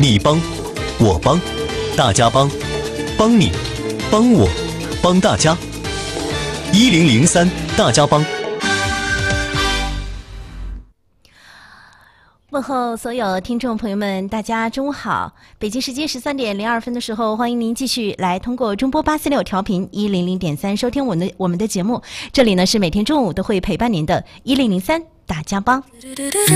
你帮，我帮，大家帮，帮你，帮我，帮大家。1003大家帮。 问候所有听众朋友们，大家中午好！北京时间13点02分的时候，欢迎您继续来通过中波846调频100.3收听我们的节目。这里呢是每天中午都会陪伴您的1003大家帮。